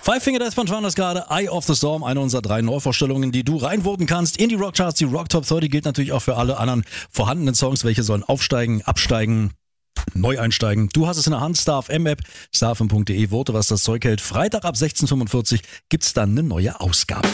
Five Finger Death Punch waren das gerade. Eye of the Storm, eine unserer 3 Neuvorstellungen, die du reinvoten kannst in die Rockcharts. Die Rock Top 30 gilt natürlich auch für alle anderen vorhandenen Songs. Welche sollen aufsteigen, absteigen, neu einsteigen? Du hast es in der Hand. StarFM-App, starfm.de. Vote, was das Zeug hält. Freitag ab 16:45 gibt's dann eine neue Ausgabe.